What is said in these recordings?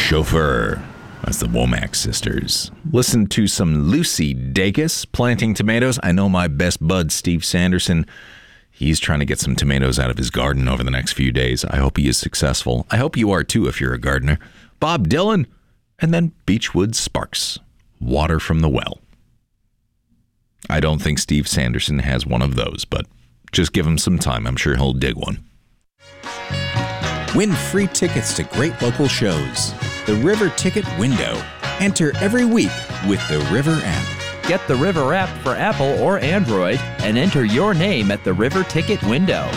Chauffeur. That's the Womack sisters. Listen to some Lucy Dacus planting tomatoes. I know my best bud, Steve Sanderson. He's trying to get some tomatoes out of his garden over the next few days. I hope he is successful. I hope you are too if you're a gardener. Bob Dylan. And then Beechwood Sparks. Water from the well. I don't think Steve Sanderson has one of those, but just give him some time. I'm sure he'll dig one. Win free tickets to great local shows. The River Ticket Window. Enter every week with the River app. Get the River app for Apple or Android and enter your name at the River Ticket Window.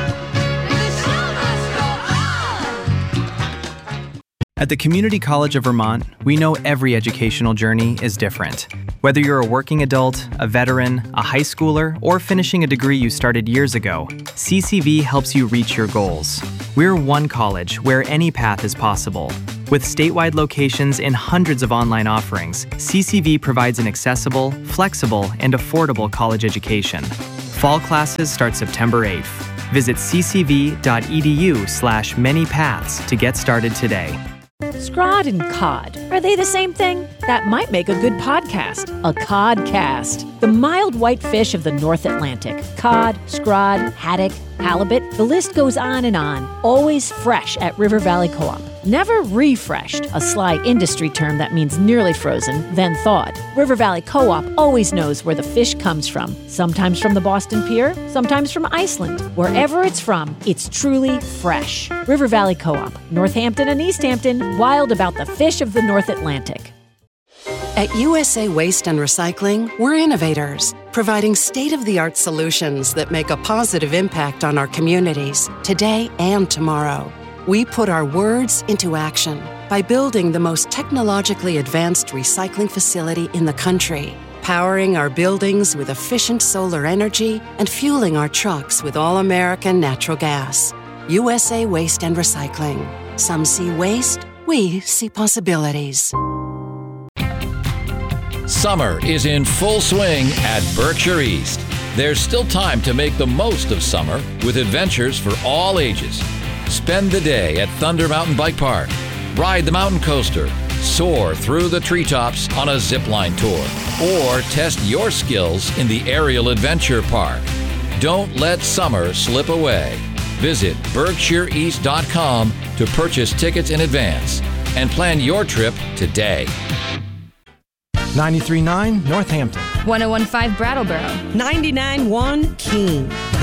At the Community College of Vermont, we know every educational journey is different. Whether you're a working adult, a veteran, a high schooler, or finishing a degree you started years ago, CCV helps you reach your goals. We're one college where any path is possible. With statewide locations and hundreds of online offerings, CCV provides an accessible, flexible, and affordable college education. Fall classes start September 8th. Visit ccv.edu/manypaths to get started today. Scrod and cod, are they the same thing? That might make a good podcast, a codcast. The mild white fish of the North Atlantic. Cod, scrod, haddock, halibut, the list goes on and on. Always fresh at River Valley Co-op. Never refreshed, a sly industry term that means nearly frozen, then thawed. River Valley Co-op always knows where the fish comes from. Sometimes from the Boston Pier, sometimes from Iceland. Wherever it's from, it's truly fresh. River Valley Co-op, Northampton and East Hampton, wild about the fish of the North Atlantic. At USA Waste and Recycling, we're innovators, providing state-of-the-art solutions that make a positive impact on our communities, today and tomorrow. We put our words into action by building the most technologically advanced recycling facility in the country, powering our buildings with efficient solar energy and fueling our trucks with all-American natural gas. USA Waste and Recycling. Some see waste, we see possibilities. Summer is in full swing at Berkshire East. There's still time to make the most of summer with adventures for all ages. Spend the day at Thunder Mountain Bike Park. Ride the mountain coaster. Soar through the treetops on a zipline tour. Or test your skills in the Aerial Adventure Park. Don't let summer slip away. Visit BerkshireEast.com to purchase tickets in advance and plan your trip today. 93.9 Northampton. 101.5 Brattleboro. 99.1 Keene.